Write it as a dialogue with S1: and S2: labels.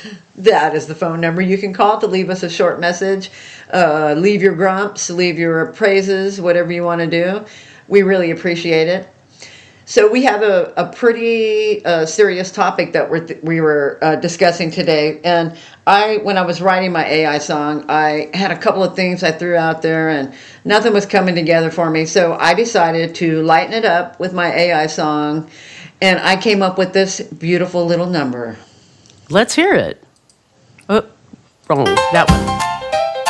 S1: That is the phone number you can call to leave us a short message. Leave your grumps, leave your praises, whatever you want to do. We really appreciate it. So we have a pretty serious topic that we were discussing today. And when I was writing my AI song, I had a couple of things I threw out there, and nothing was coming together for me. So I decided to lighten it up with my AI song, and I came up with this beautiful little number.
S2: Let's hear it. Oh, wrong. That one.